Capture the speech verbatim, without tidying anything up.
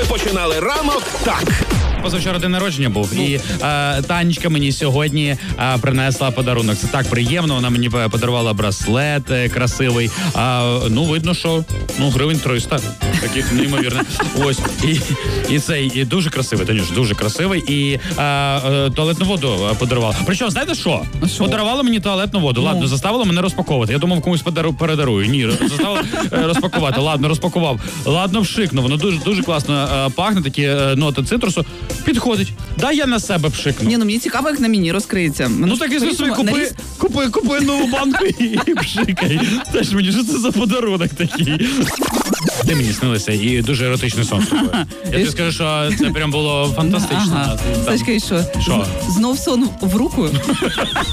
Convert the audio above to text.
починали ранок так. Позавчора день народження був, ну. і е, Танечка мені сьогодні е, принесла подарунок. Це так приємно, вона мені подарувала браслет е, красивий. Е, ну, видно, що ну, гривень триста. Таких неймовірно. Ось. І, і цей, і дуже красивий, Танюш, дуже красивий. І е, е, туалетну воду подарувала. Причому, знаєте що? що? Подарувала мені туалетну воду. Ну. Ладно, заставила мене розпаковувати. Я думав, комусь подару, передарую. Ні, заставила е, розпакувати. Ладно, розпакував. Ладно, вшикнув. Воно дуже, дуже класно е, пахне, такі е, ноти цитрусу. Підходить. Дай я на себе пшикну. Ні, ну мені цікаво, як на мені розкриється. Ну так і собі купи, наріз... купи, купи нову банку і пшикай. Теж мені, що це за подарунок такий? Ти мені снилися і дуже еротичний сон. Я тобі скажу, що це прям було фантастично. Ага. Сашка, і що? Що? Знов сон в руку?